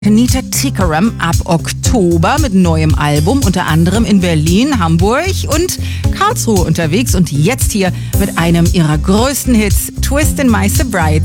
Nita Tikaram ab Oktober mit neuem Album, unter anderem in Berlin, Hamburg und Karlsruhe unterwegs und jetzt hier mit einem ihrer größten Hits, Twist in My Sobriety.